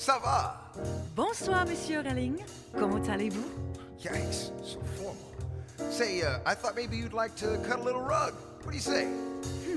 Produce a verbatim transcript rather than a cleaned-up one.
ça va? Bonsoir, Monsieur Relling. Comment allez-vous? Yikes, so formal. Say, uh, I thought maybe you'd like to cut a little rug. What do you say?